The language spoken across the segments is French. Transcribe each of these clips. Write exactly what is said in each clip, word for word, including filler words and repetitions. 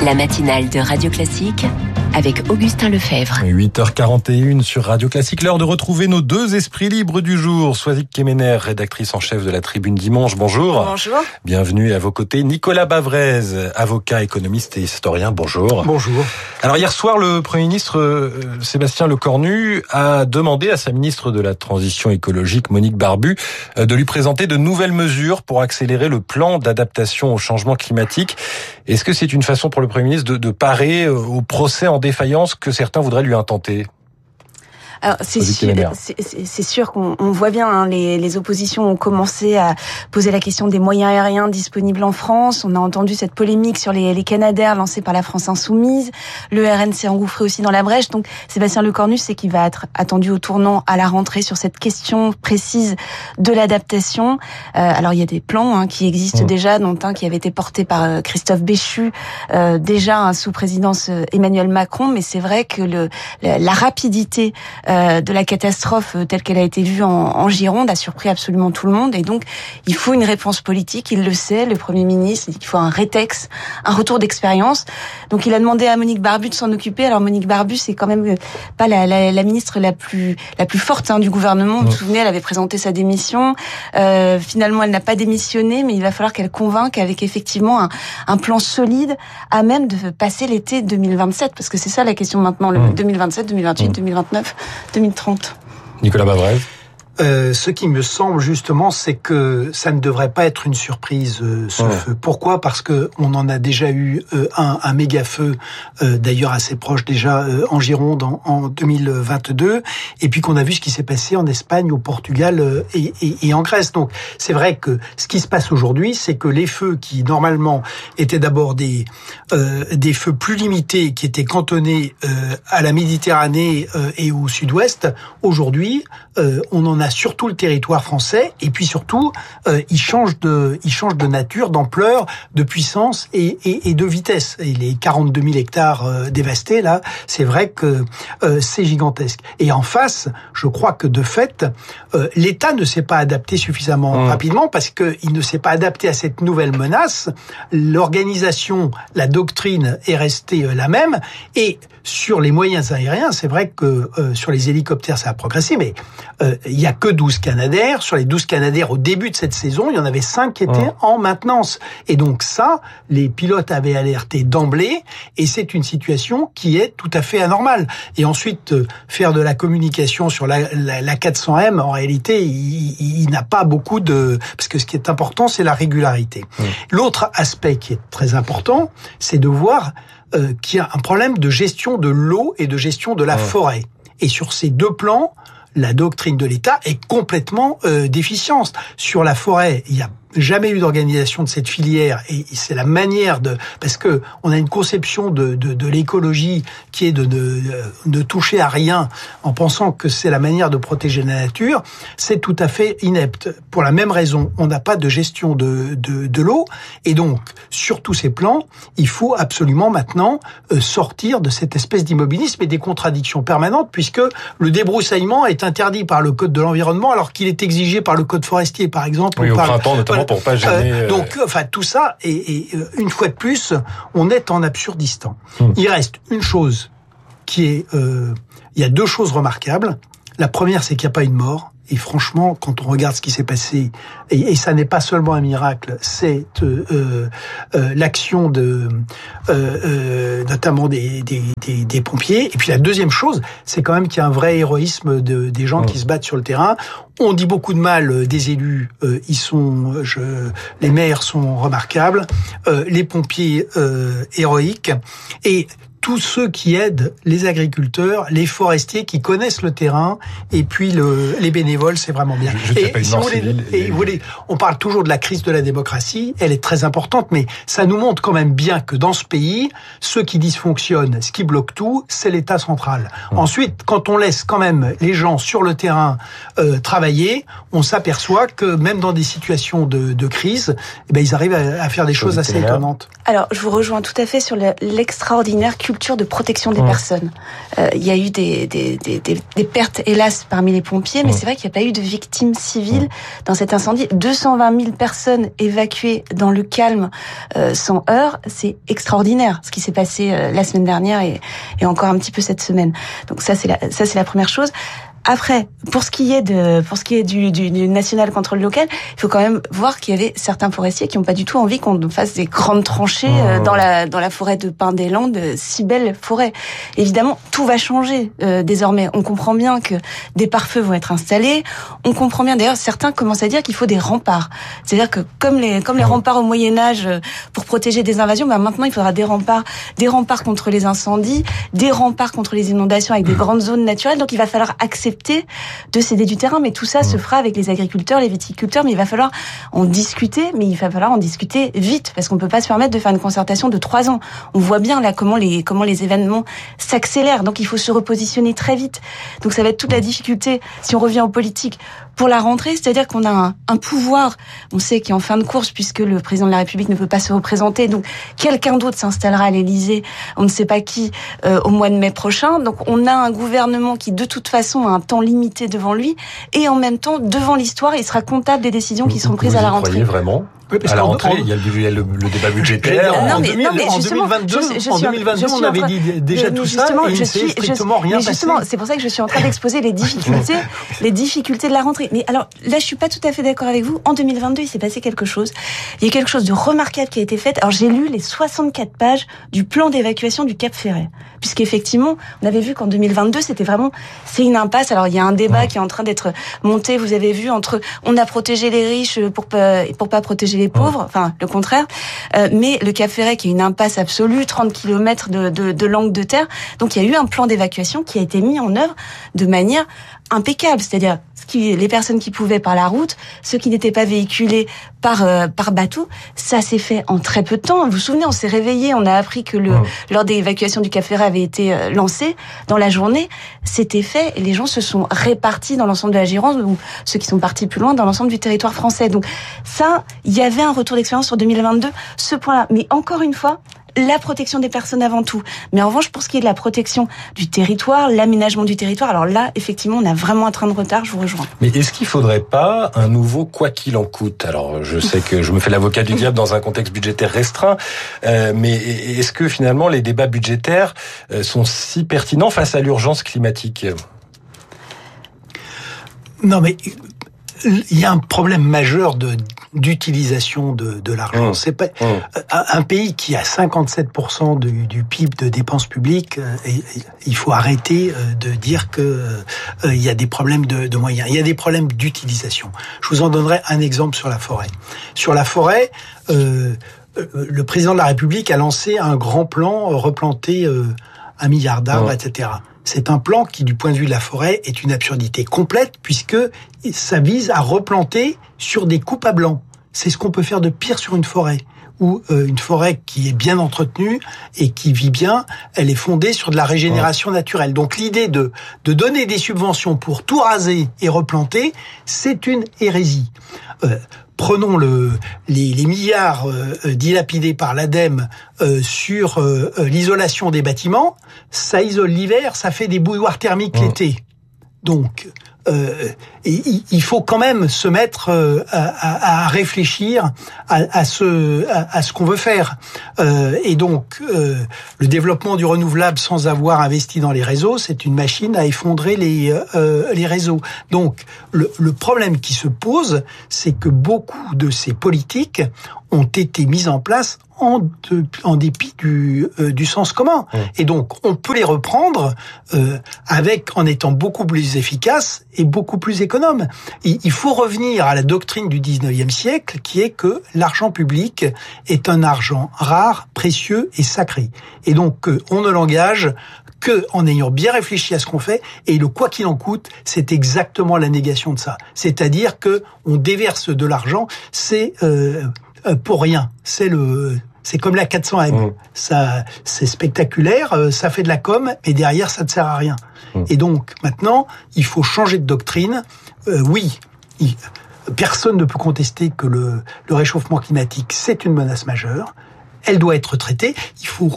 La matinale de Radio Classique avec Augustin Lefebvre. huit heures quarante et une sur Radio Classique, l'heure de retrouver nos deux esprits libres du jour. Swazik Kemener, rédactrice en chef de la Tribune Dimanche, bonjour. Bonjour. Bienvenue à vos côtés. Nicolas Bavrez, avocat, économiste et historien, bonjour. Bonjour. Alors hier soir, le Premier ministre euh, Sébastien Lecornu a demandé à sa ministre de la Transition écologique, Monique Barbu, euh, de lui présenter de nouvelles mesures pour accélérer le plan d'adaptation au changement climatique. Est-ce que c'est une façon pour le Premier ministre de, de parer au procès en défaillance que certains voudraient lui intenter ? Alors, c'est, sûr, c'est, c'est sûr qu'on on voit bien, hein, les, les oppositions ont commencé à poser la question des moyens aériens disponibles en France. On a entendu cette polémique sur les, les Canadair lancés par la France Insoumise. Le R N s'est engouffré aussi dans la brèche. Donc, Sébastien Lecornu, c'est qu'il va être attendu au tournant à la rentrée sur cette question précise de l'adaptation. Euh, alors, il y a des plans hein, qui existent mmh. déjà, dont un qui avait été porté par Christophe Béchu, euh, déjà hein, sous présidence Emmanuel Macron. Mais c'est vrai que le, la, la rapidité Euh, de la catastrophe telle qu'elle a été vue en, en Gironde a surpris absolument tout le monde, et donc il faut une réponse politique, il le sait, le Premier ministre, il dit qu'il faut un rétex, un retour d'expérience. Donc il a demandé à Monique Barbu de s'en occuper. Alors Monique Barbu, c'est quand même pas la, la, la ministre la plus la plus forte hein, du gouvernement. Vous vous souvenez, elle avait présenté sa démission. Euh, finalement, elle n'a pas démissionné, mais il va falloir qu'elle convainque avec effectivement un, un plan solide à même de passer l'été deux mille vingt-sept, parce que c'est ça la question maintenant, le mmh. deux mille vingt-sept, deux mille vingt-huit, mmh. deux mille vingt-neuf, deux mille trente. Nicolas Bavrez. Euh, ce qui me semble justement, c'est que ça ne devrait pas être une surprise, euh, ce ouais. feu. Pourquoi ? Parce que on en a déjà eu euh, un, un méga feu, euh, d'ailleurs assez proche déjà euh, en Gironde en, en deux mille vingt-deux, et puis qu'on a vu ce qui s'est passé en Espagne, au Portugal euh, et, et, et en Grèce. Donc c'est vrai que ce qui se passe aujourd'hui, c'est que les feux qui normalement étaient d'abord des euh, des feux plus limités, qui étaient cantonnés euh, à la Méditerranée euh, et au Sud-Ouest, aujourd'hui euh, on en a surtout le territoire français, et puis surtout, euh, il change de, il change de nature, d'ampleur, de puissance et, et, et de vitesse. Et les quarante-deux mille hectares euh, dévastés, là, c'est vrai que euh, c'est gigantesque. Et en face, je crois que de fait, euh, l'État ne s'est pas adapté suffisamment mmh. rapidement, parce que il ne s'est pas adapté à cette nouvelle menace. L'organisation, la doctrine est restée euh, la même, et sur les moyens aériens, c'est vrai que euh, sur les hélicoptères, ça a progressé, mais euh, il y a que douze Canadair. Sur les douze Canadair, au début de cette saison, il y en avait cinq qui étaient oh. en maintenance. Et donc ça, les pilotes avaient alerté d'emblée, et c'est une situation qui est tout à fait anormale. Et ensuite, euh, faire de la communication sur la, la, la quatre cents M, en réalité, il, il, il n'a pas beaucoup de... Parce que ce qui est important, c'est la régularité. Mmh. L'autre aspect qui est très important, c'est de voir euh, qu'il y a un problème de gestion de l'eau et de gestion de la oh. forêt. Et sur ces deux plans, la doctrine de l'État est complètement euh, déficiente. Sur la forêt, il y a jamais eu d'organisation de cette filière, et c'est la manière de, parce que on a une conception de de, de l'écologie qui est de ne de toucher à rien en pensant que c'est la manière de protéger la nature. C'est tout à fait inepte. Pour la même raison, on n'a pas de gestion de de de l'eau, et donc sur tous ces plans, il faut absolument maintenant euh, sortir de cette espèce d'immobilisme et des contradictions permanentes, puisque le débroussaillement est interdit par le code de l'environnement alors qu'il est exigé par le code forestier, par exemple. Oui, au par, printemps notamment. Pour pas gêner, euh, donc, enfin, tout ça, et, et une fois de plus, on est en Absurdistan. Hum. Il reste une chose qui est, euh, il y a deux choses remarquables. La première, c'est qu'il n'y a pas une mort. Et franchement, quand on regarde ce qui s'est passé, et, et ça n'est pas seulement un miracle, c'est euh, euh, l'action de, euh, euh, notamment des, des, des, des pompiers. Et puis la deuxième chose, c'est quand même qu'il y a un vrai héroïsme de, des gens mmh. qui se battent sur le terrain. On dit beaucoup de mal des élus, euh, ils sont, je, les maires sont remarquables, euh, les pompiers euh, héroïques, et tous ceux qui aident les agriculteurs, les forestiers qui connaissent le terrain, et puis le, les bénévoles, c'est vraiment bien. Je, je et, si vous voulez, civile, et, et vous voulez, on parle toujours de la crise de la démocratie, elle est très importante, mais ça nous montre quand même bien que dans ce pays, ceux qui dysfonctionnent, ce qui bloque tout, c'est l'État central. Hum. Ensuite, quand on laisse quand même les gens sur le terrain euh, travailler, on s'aperçoit que même dans des situations de, de crise, eh ben, ils arrivent à, à faire des choses assez étonnantes. Alors, je vous rejoins tout à fait sur le, l'extraordinaire culture culture de protection des mmh. personnes. Euh, il y a eu des, des, des, des, des pertes, hélas, parmi les pompiers, mais mmh. c'est vrai qu'il n'y a pas eu de victimes civiles mmh. dans cet incendie. deux cent vingt mille personnes évacuées dans le calme, euh, sans heurts, c'est extraordinaire ce qui s'est passé euh, la semaine dernière et, et encore un petit peu cette semaine. Donc ça, c'est la, ça, c'est la première chose. Après, pour ce qui est de, pour ce qui est du, du, du national contre le local, il faut quand même voir qu'il y avait certains forestiers qui n'ont pas du tout envie qu'on fasse des grandes tranchées euh, dans la, dans la forêt de Pin-des-Landes, si belle forêt. Évidemment, tout va changer euh, désormais. On comprend bien que des pare-feux vont être installés. On comprend bien, d'ailleurs, certains commencent à dire qu'il faut des remparts. C'est-à-dire que comme les, comme les remparts au Moyen-Âge euh, pour protéger des invasions, bah maintenant il faudra des remparts, des remparts contre les incendies, des remparts contre les inondations avec des grandes zones naturelles. Donc il va falloir accepter de céder du terrain, mais tout ça mmh. se fera avec les agriculteurs, les viticulteurs, mais il va falloir en discuter, mais il va falloir en discuter vite, parce qu'on peut pas se permettre de faire une concertation de trois ans. On voit bien là comment les, comment les événements s'accélèrent, donc il faut se repositionner très vite. Donc ça va être toute la difficulté, si on revient aux politiques, pour la rentrée, c'est-à-dire qu'on a un, un pouvoir, on sait qu'il est en fin de course, puisque le président de la République ne peut pas se représenter, donc quelqu'un d'autre s'installera à l'Élysée, on ne sait pas qui, euh, au mois de mai prochain, donc on a un gouvernement qui de toute façon a un temps limité devant lui, et en même temps, devant l'histoire, il sera comptable des décisions qui seront prises Vous à la y rentrée. Croyez vraiment? Oui, parce à la rentrée, il y a le, il y a le, le débat budgétaire. En, non, mais, deux mille, non, mais en deux mille vingt-deux, je, je en deux mille vingt-deux on avait dit déjà tout ça, et il ne s'est strictement rien passé. Justement, c'est pour ça que je suis en train d'exposer les difficultés, les difficultés de la rentrée. Mais alors, là, je suis pas tout à fait d'accord avec vous. En deux mille vingt-deux, il s'est passé quelque chose. Il y a quelque chose de remarquable qui a été fait. Alors, j'ai lu les soixante-quatre pages du plan d'évacuation du Cap Ferret. Puisqu'effectivement, on avait vu qu'en deux mille vingt-deux, c'était vraiment, c'est une impasse. Alors, il y a un débat ouais. qui est en train d'être monté, vous avez vu, entre, on a protégé les riches pour pas, pour pas protéger les pauvres. Enfin, le contraire. Euh, mais le Cap Ferret, qui est une impasse absolue, trente kilomètres de, de, de langue de terre. Donc, il y a eu un plan d'évacuation qui a été mis en œuvre de manière impeccable. C'est-à-dire, ce qui, les personnes qui pouvaient par la route, ceux qui n'étaient pas véhiculés par, euh, par bateau, ça s'est fait en très peu de temps. Vous vous souvenez, on s'est réveillé, on a appris que le, mmh. lors des évacuations du Cap Ferret avait été euh, lancé. Dans la journée, c'était fait et les gens se sont répartis dans l'ensemble de la Gironde, ou ceux qui sont partis plus loin dans l'ensemble du territoire français. Donc, ça, il y avait un retour d'expérience sur deux mille vingt-deux, ce point-là. Mais encore une fois, la protection des personnes avant tout. Mais en revanche, pour ce qui est de la protection du territoire, l'aménagement du territoire, alors là, effectivement, on a vraiment un train de retard, je vous rejoins. Mais est-ce qu'il faudrait pas un nouveau quoi qu'il en coûte? Alors, je sais que je me fais l'avocat du diable dans un contexte budgétaire restreint, euh, mais est-ce que finalement les débats budgétaires sont si pertinents face à l'urgence climatique? Non, mais il y a un problème majeur de d'utilisation de, de l'argent. Mmh. C'est pas mmh. un pays qui a cinquante-sept pour cent du, du P I B de dépenses publiques. Et, et, il faut arrêter de dire que euh, il y a des problèmes de, de moyens. Il y a des problèmes d'utilisation. Je vous en donnerai un exemple sur la forêt. Sur la forêt, euh, le président de la République a lancé un grand plan, replanter euh, un milliard d'arbres, mmh. et cetera. C'est un plan qui, du point de vue de la forêt, est une absurdité complète puisque ça vise à replanter sur des coupes à blanc. C'est ce qu'on peut faire de pire sur une forêt. Ou euh, une forêt qui est bien entretenue et qui vit bien, elle est fondée sur de la régénération naturelle. Donc l'idée de de donner des subventions pour tout raser et replanter, c'est une hérésie. Euh, Prenons le, les, les milliards euh, dilapidés par l'ADEME euh, sur euh, l'isolation des bâtiments. Ça isole l'hiver, ça fait des bouilloires thermiques mmh. l'été. Donc, euh, il faut quand même se mettre euh, à, à réfléchir à, à ce à, à ce qu'on veut faire. Euh, et donc, euh, le développement du renouvelable sans avoir investi dans les réseaux, c'est une machine à effondrer les euh, les réseaux. Donc, le, le problème qui se pose, c'est que beaucoup de ces politiques ont été mises en place en, de, en dépit du, euh, du sens commun. Mmh. Et donc, on peut les reprendre euh, avec en étant beaucoup plus efficace et beaucoup plus économe. Il, il faut revenir à la doctrine du dix-neuvième siècle, qui est que l'argent public est un argent rare, précieux et sacré. Et donc, euh, on ne l'engage que en ayant bien réfléchi à ce qu'on fait, et le quoi qu'il en coûte, c'est exactement la négation de ça. C'est-à-dire que on déverse de l'argent, c'est euh, pour rien. C'est le, c'est comme la quatre cents M. Mmh. Ça, c'est spectaculaire, ça fait de la com, mais derrière ça ne sert à rien. Mmh. Et donc maintenant, il faut changer de doctrine. Euh, oui, il, personne ne peut contester que le, le réchauffement climatique c'est une menace majeure. Elle doit être traitée. Il faut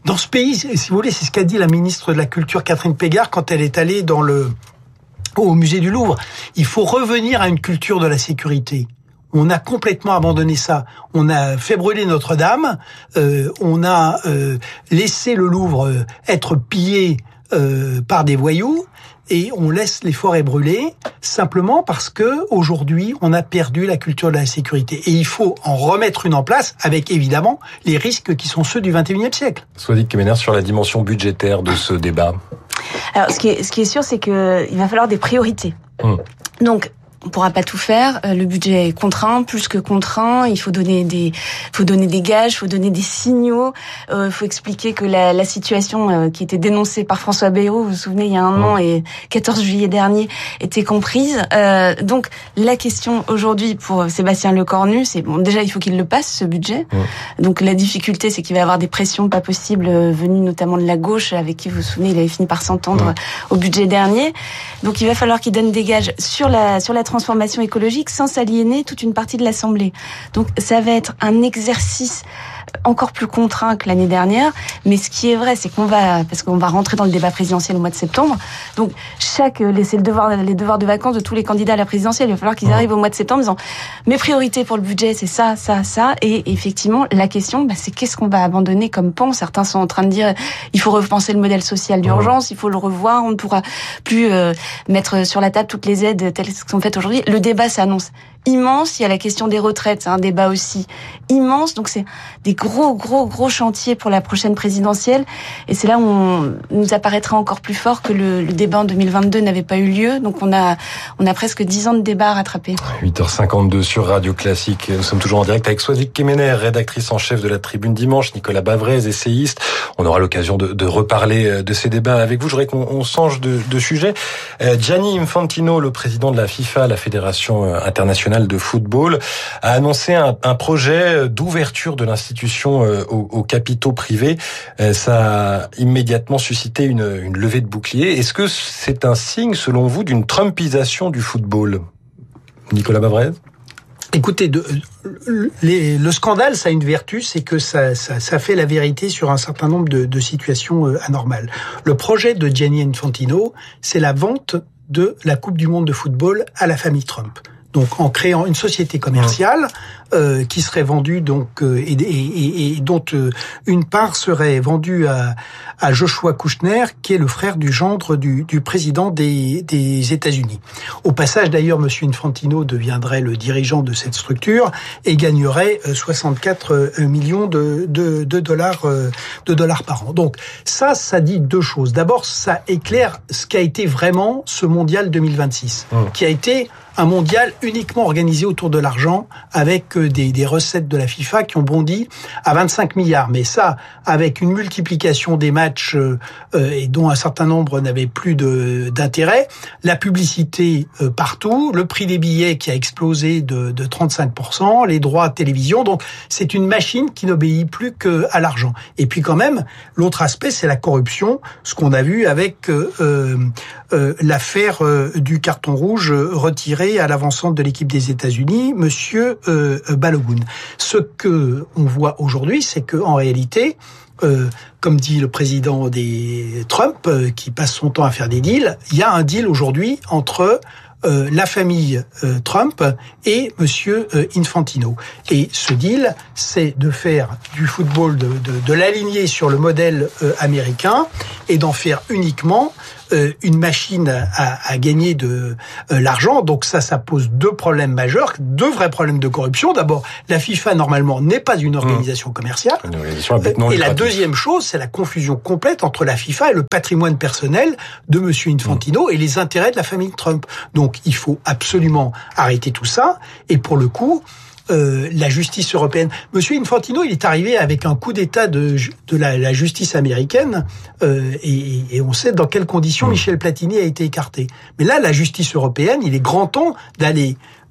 dans ce pays, si vous voulez, c'est ce qu'a dit la ministre de la Culture Catherine Pégard quand elle est allée dans le au musée du Louvre. Il faut revenir à une culture de la sécurité. On a complètement abandonné ça. On a fait brûler Notre-Dame. Euh, on a euh, laissé le Louvre être pillé euh, par des voyous. Et on laisse les forêts brûler simplement parce que aujourd'hui on a perdu la culture de la sécurité. Et il faut en remettre une en place avec évidemment les risques qui sont ceux du vingt et unième siècle. Swazik Kemener, sur la dimension budgétaire de ce débat. Alors ce qui est, ce qui est sûr, c'est que il va falloir des priorités. Hum. Donc on pourra pas tout faire. Le budget est contraint, plus que contraint. Il faut donner des, faut donner des gages, il faut donner des signaux. Il euh, faut expliquer que la, la situation euh, qui était dénoncée par François Bayrou, vous vous souvenez, il y a un an et quatorze juillet dernier, était comprise. Euh, donc la question aujourd'hui pour Sébastien Lecornu, c'est bon. Déjà, il faut qu'il le passe ce budget. Mmh. Donc la difficulté, c'est qu'il va y avoir des pressions pas possibles euh, venues notamment de la gauche, avec qui vous vous souvenez, il avait fini par s'entendre mmh. au budget dernier. Donc il va falloir qu'il donne des gages sur la sur la transformation écologique sans s'aliéner toute une partie de l'Assemblée. Donc ça va être un exercice encore plus contraint que l'année dernière, mais ce qui est vrai, c'est qu'on va, parce qu'on va rentrer dans le débat présidentiel au mois de septembre, donc chaque, c'est le devoir, les devoirs de vacances de tous les candidats à la présidentielle, il va falloir qu'ils arrivent au mois de septembre en disant, mes priorités pour le budget, c'est ça, ça, ça, et effectivement, la question, bah, c'est qu'est-ce qu'on va abandonner comme pan? Certains sont en train de dire, il faut repenser le modèle social d'urgence, il faut le revoir, on ne pourra plus euh, mettre sur la table toutes les aides telles qu'elles sont faites aujourd'hui. Le débat s'annonce immense, il y a la question des retraites, c'est un débat aussi immense, donc c'est des gros, gros, gros chantiers pour la prochaine présidentielle, et c'est là où on nous apparaîtra encore plus fort que le, le débat en deux mille vingt-deux n'avait pas eu lieu, donc on a, on a presque dix ans de débat à rattraper. huit heures cinquante-deux sur Radio Classique, nous sommes toujours en direct avec Swazik Kemener, rédactrice en chef de la Tribune Dimanche, Nicolas Bavrez, essayiste. On aura l'occasion de, de reparler de ces débats avec vous. Je voudrais qu'on on change de, de sujet. Euh, Gianni Infantino, le président de la FIFA, la Fédération internationale de football, a annoncé un, un projet d'ouverture de l'institution aux, aux capitaux privés. Ça a immédiatement suscité une, une levée de bouclier. Est-ce que c'est un signe, selon vous, d'une trumpisation du football? Nicolas Bavrez? Écoutez, de, les, le scandale, ça a une vertu, c'est que ça, ça, ça fait la vérité sur un certain nombre de, de situations euh, anormales. Le projet de Gianni Infantino, c'est la vente de la Coupe du Monde de football à la famille Trump. Donc, en créant une société commerciale euh, qui serait vendue donc euh, et, et, et dont euh, une part serait vendue à, à Joshua Kushner, qui est le frère du gendre du, du président des, des États-Unis. Au passage, d'ailleurs, Monsieur Infantino deviendrait le dirigeant de cette structure et gagnerait soixante-quatre millions de, de, de dollars de dollars par an. Donc, ça, ça dit deux choses. D'abord, ça éclaire ce qu'a été vraiment ce mondial deux mille vingt-six, mmh. qui a été un mondial uniquement organisé autour de l'argent, avec des, des recettes de la FIFA qui ont bondi à vingt-cinq milliards. Mais ça, avec une multiplication des matchs euh, et dont un certain nombre n'avaient plus de, d'intérêt, la publicité euh, partout, le prix des billets qui a explosé de, de trente-cinq pour cent, les droits de télévision. Donc, c'est une machine qui n'obéit plus qu'à l'argent. Et puis quand même, l'autre aspect, c'est la corruption, ce qu'on a vu avec euh, euh, l'affaire euh, du carton rouge retiré à l'avant-centre de l'équipe des États-Unis, Monsieur euh, Balogun. Ce que on voit aujourd'hui, c'est que en réalité, euh, comme dit le président des Trump, euh, qui passe son temps à faire des deals, il y a un deal aujourd'hui entre euh, la famille euh, Trump et Monsieur euh, Infantino. Et ce deal, c'est de faire du football, de, de, de l'aligner sur le modèle euh, américain et d'en faire uniquement une machine à, à gagner de euh, l'argent. Donc ça, ça pose deux problèmes majeurs, deux vrais problèmes de corruption. D'abord, la FIFA, normalement, n'est pas une organisation mmh. commerciale. Une organisation non et la deuxième chose, c'est la confusion complète entre la FIFA et le patrimoine personnel de Monsieur Infantino mmh. et les intérêts de la famille Trump. Donc, il faut absolument arrêter tout ça. Et pour le coup, Euh, la justice européenne. Monsieur Infantino, il est arrivé avec un coup d'État de, de la, la justice américaine euh, et, et on sait dans quelles conditions mmh. Michel Platini a été écarté. Mais là, la justice européenne, il est grand temps d'aller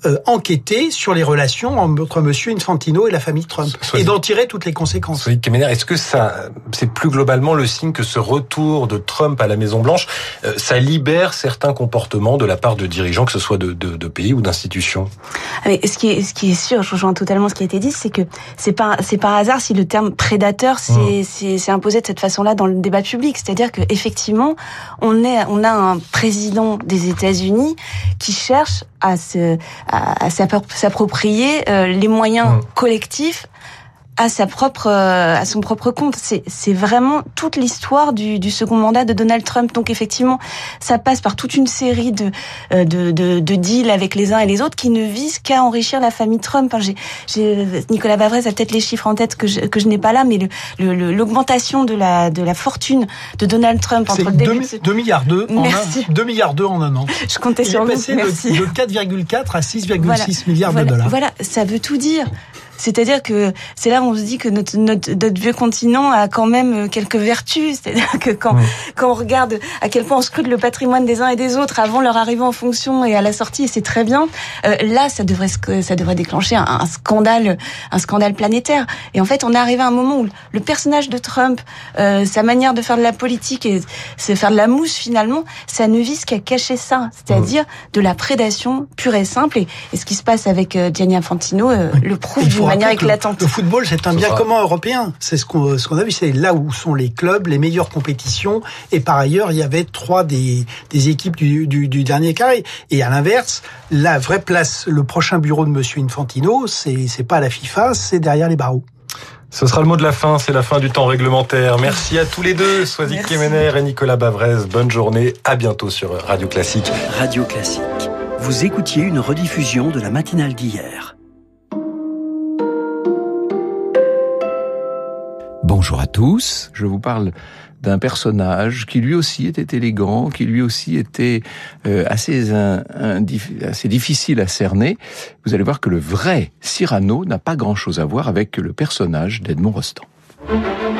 euh, enquêter sur les relations entre Monsieur Infantino et la famille Trump Soit et d'en tirer toutes les conséquences. Est-ce que ça, c'est plus globalement le signe que ce retour de Trump à la Maison-Blanche, euh, ça libère certains comportements de la part de dirigeants, que ce soit de, de, de pays ou d'institutions? Mais ce qui est, ce qui est sûr, je rejoins totalement ce qui a été dit, c'est que c'est pas, c'est par hasard si le terme prédateur s'est, mmh. c'est, c'est imposé de cette façon-là dans le débat public. C'est-à-dire que effectivement, on est, on a un président des États-Unis qui cherche à se, à, à s'approprier euh, les moyens mmh. collectifs à sa propre, euh, à son propre compte. C'est, c'est vraiment toute l'histoire du, du second mandat de Donald Trump. Donc effectivement, ça passe par toute une série de, euh, de, de, de deals avec les uns et les autres qui ne visent qu'à enrichir la famille Trump. Enfin, j'ai, j'ai, Nicolas Bavrez a peut-être les chiffres en tête que je, que je n'ai pas là, mais le, le, l'augmentation de la, de la fortune de Donald Trump entre le début de deux milliards deux en un, deux milliards deux en un an. Je comptais Il sur est vous. passé de, de quatre virgule quatre à six virgule six voilà. milliards voilà. de dollars. Voilà, ça veut tout dire. C'est-à-dire que c'est là où on se dit que notre, notre, notre vieux continent a quand même quelques vertus. C'est-à-dire que quand, oui. quand on regarde à quel point on scrute le patrimoine des uns et des autres avant leur arrivée en fonction et à la sortie, et c'est très bien, euh, là, ça devrait, ça devrait déclencher un, un scandale, un scandale planétaire. Et en fait, on est arrivé à un moment où le personnage de Trump, euh, sa manière de faire de la politique et c'est faire de la mousse finalement, ça ne vise qu'à cacher ça. C'est-à-dire oui. de la prédation pure et simple. Et, et ce qui se passe avec euh, Gianni Infantino euh, oui. le prouve d'une manière éclatante. Le, le football, c'est un bien sera... commun européen. C'est ce qu'on, ce qu'on a vu, c'est là où sont les clubs, les meilleures compétitions. Et par ailleurs, il y avait trois des, des équipes du, du, du dernier carré. Et à l'inverse, la vraie place, le prochain bureau de Monsieur Infantino, c'est, c'est pas à la FIFA, c'est derrière les barreaux. Ce sera le mot de la fin, c'est la fin du temps réglementaire. Merci à tous les deux, Soisy Kemener et Nicolas Bavrez. Bonne journée, à bientôt sur Radio Classique. Radio Classique. Vous écoutiez une rediffusion de la matinale d'hier. Bonjour à tous, je vous parle d'un personnage qui lui aussi était élégant, qui lui aussi était euh, assez, un, un, assez difficile à cerner. Vous allez voir que le vrai Cyrano n'a pas grand-chose à voir avec le personnage d'Edmond Rostand.